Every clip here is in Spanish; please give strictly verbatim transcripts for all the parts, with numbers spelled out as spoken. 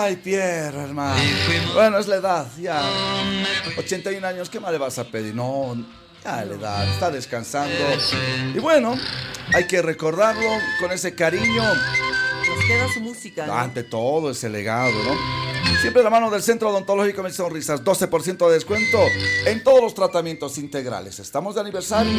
Ay, Pierre, hermano. Bueno, es la edad, ya. ochenta y un años, ¿qué más le vas a pedir? No, ya la edad, está descansando. Y bueno, hay que recordarlo con ese cariño. Nos queda su música, ¿no? Ante todo ese legado, ¿no? Siempre de la mano del Centro Odontológico Mil Sonrisas, doce por ciento de descuento en todos los tratamientos integrales. Estamos de aniversario.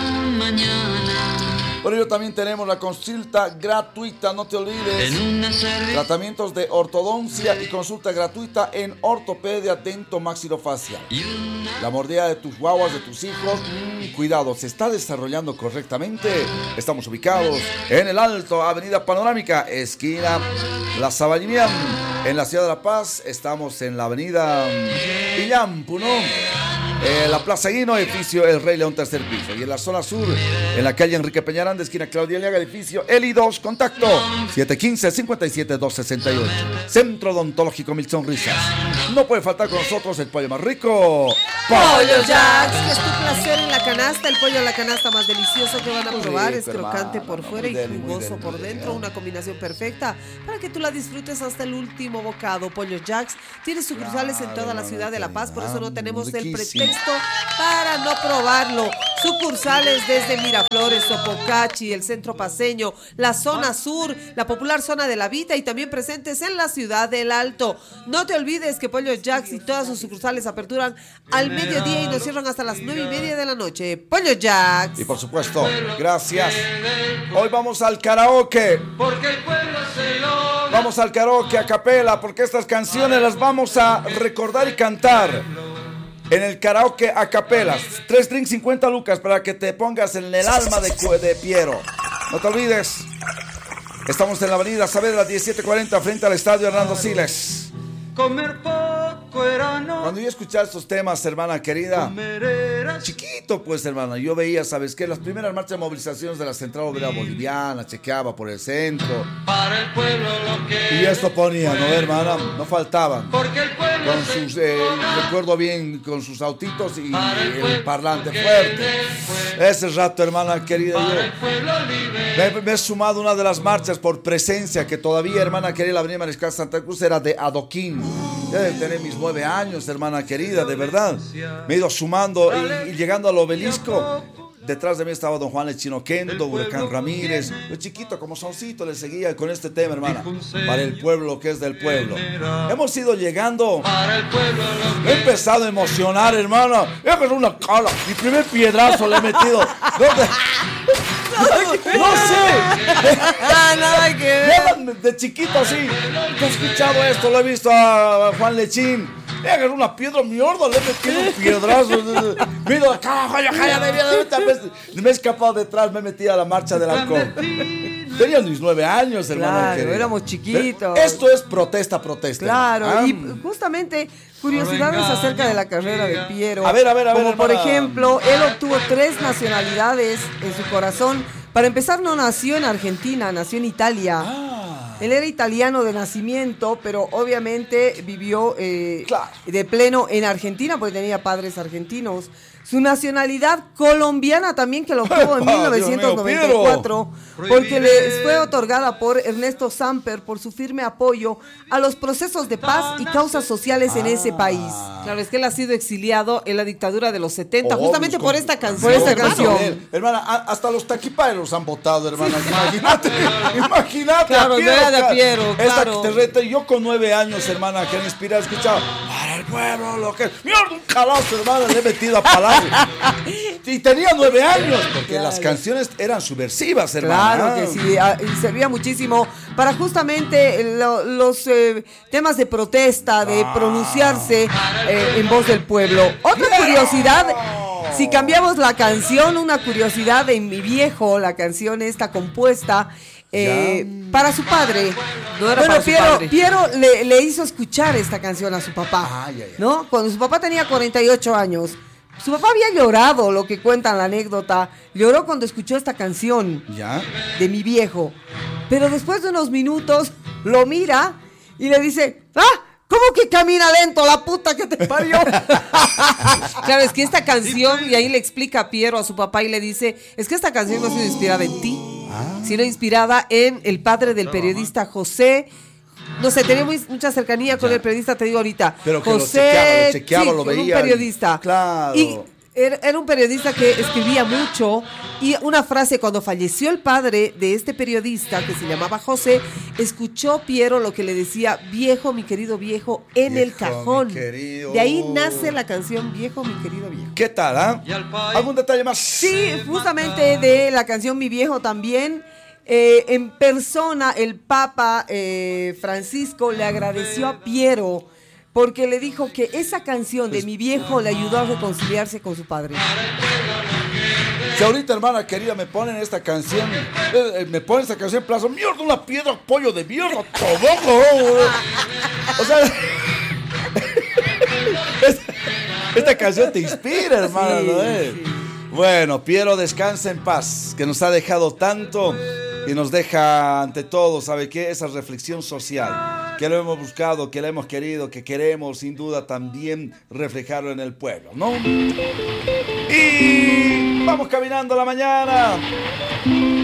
Por ello también tenemos la consulta gratuita, no te olvides. Tratamientos de ortodoncia y consulta gratuita en ortopedia dento-maxilofacial. La mordida de tus guaguas, de tus hijos, mmm, cuidado, se está desarrollando correctamente. Estamos ubicados en el Alto, Avenida Panorámica, esquina La Sabalinian. En la ciudad de La Paz estamos en la avenida Illampu, ¿no? Eh, la Plaza Guino, edificio El Rey León, tercer piso. Y en la zona sur, en la calle Enrique Peñaranda, esquina Claudia Aliaga, edificio Eli dos, contacto siete uno cinco, cinco siete dos seis ocho. Centro Odontológico Mil Sonrisas. No puede faltar con nosotros el pollo más rico, Pollo Jacks, que es tu placer en la canasta. El pollo a la canasta más delicioso que van a probar. Es crocante por fuera y jugoso por dentro. Una combinación perfecta para que tú la disfrutes hasta el último bocado. Pollo Jacks tiene sucursales en toda la ciudad de La Paz, por eso no tenemos el pretexto para no probarlo. Sucursales desde Miraflores, Sopocachi, el centro paceño, la zona sur, la popular zona de La Vita y también presentes en la ciudad del Alto. No te olvides que Pollo Jacks y todas sus sucursales aperturan al mediodía y nos cierran hasta las nueve y media de la noche. Pollo Jacks. Y por supuesto, gracias. Hoy vamos al karaoke. Vamos al karaoke a capela, porque estas canciones las vamos a recordar y cantar en el karaoke a capelas. Tres drinks, cincuenta lucas para que te pongas en el alma de, de Piero. No te olvides. Estamos en la avenida Saavedra diecisiete cuarenta frente al estadio Hernando Siles. Comer poco era no. Cuando yo escuchaba estos temas, hermana querida, chiquito pues, hermana, yo veía, ¿sabes qué? Las primeras marchas de movilizaciones de la Central Obrera Boliviana, chequeaba por el centro. Para el pueblo lo que y esto ponía, ¿no, hermana? No faltaban. Porque el pueblo con sus, eh, recuerdo bien, con sus autitos y el, el parlante fuerte. Ese rato, hermana querida, yo me, me he sumado a una de las marchas por presencia, que todavía, hermana querida, la avenida Mariscal Santa Cruz era de adoquín. Ya de tener mis nueve años, hermana querida, de verdad. Me he ido sumando y, y llegando al obelisco. Detrás de mí estaba don Juan el Chino Kendo, Huracán Ramírez. Yo chiquito como soncito le seguía con este tema, hermana. Para el pueblo que es del pueblo. Hemos ido llegando. He empezado a emocionar, hermana. He agarrado una cala. Mi primer piedrazo le he metido. ¿Dónde? No sé. Nada que ver. De chiquito así. He escuchado esto, lo he visto a Juan Lechín. Me agarró una piedra mierda, le he metido un piedrazo. Me he ido acá, me he escapado detrás, me he metido a la marcha del halcón. Tenía mis nueve años, hermano. Claro, querido. éramos chiquitos. Esto es protesta, protesta. Claro, ah. y justamente curiosidades acerca de la carrera de Piero. A ver, a ver, a ver. Como por hermana. ejemplo, él obtuvo tres nacionalidades en su corazón. Para empezar, no nació en Argentina, nació en Italia. Ah. Él era italiano de nacimiento, pero obviamente vivió eh, claro. de pleno en Argentina, porque tenía padres argentinos. Su nacionalidad colombiana también, que lo obtuvo en mil novecientos noventa y cuatro, porque le fue otorgada por Ernesto Samper por su firme apoyo a los procesos de paz y causas sociales en ese país. Claro, es que él ha sido exiliado en la dictadura de los setenta, oh, justamente con, por esta canción. Por esta canción. Él, hermana, hasta los taquipaeros han votado, hermana. Imagínate, imagínate. Claro, a Piero, no era de Piero, esta claro. Terreta, yo con nueve años, hermana, que me inspirado, escuchaba para el pueblo lo que es. Mierda, un calazo, hermana, le he metido a palacio. Y tenía nueve años, porque claro. las canciones eran subversivas, hermana. Claro que sí, y servía muchísimo para justamente lo, los eh, temas de protesta, de ah. pronunciarse eh, en voz del pueblo. Otra curiosidad, si cambiamos la canción, una curiosidad de Mi Viejo, la canción está compuesta Eh, para su padre. No era bueno, para su Piero, padre. Piero le, le hizo escuchar esta canción a su papá, ah, ya, ya. ¿no? Cuando su papá tenía cuarenta y ocho años. Su papá había llorado, lo que cuentan la anécdota. Lloró cuando escuchó esta canción ¿Ya? de Mi Viejo. Pero después de unos minutos lo mira y le dice: ¡ah! ¿Cómo que camina lento, la puta que te parió? Claro, es que esta canción, y ahí le explica a Piero a su papá y le dice: es que esta canción no ha sido inspirada en ti, ah. sino inspirada en el padre del periodista José no sé, tenía muy, mucha cercanía con ya. el periodista, te digo ahorita. Pero que José, lo chequeaba, lo, chequeaba, sí, lo veía. un periodista. Claro. Y era, era un periodista que escribía mucho y una frase, cuando falleció el padre de este periodista que se llamaba José, escuchó Piero lo que le decía, viejo, mi querido viejo, en Viejo, el cajón. mi querido. De ahí nace la canción Viejo, mi querido viejo. ¿Qué tal, ah? Y al país. ¿Algún detalle más? Sí, justamente de la canción Mi Viejo también. Eh, en persona, el Papa eh, Francisco le agradeció a Piero porque le dijo que esa canción de Mi Viejo le ayudó a reconciliarse con su padre. Si ahorita, hermana querida, me ponen esta canción, eh, eh, me ponen esta canción en plazo, mierda, una piedra, pollo de mierda, todo. O sea, esta, esta canción te inspira, hermana, Sí, ¿no es? sí. Bueno, Piero, descansa en paz, que nos ha dejado tanto y nos deja ante todo, ¿sabe qué? Esa reflexión social, que lo hemos buscado, que lo hemos querido, que queremos sin duda también reflejarlo en el pueblo, ¿no? Y vamos caminando a la mañana.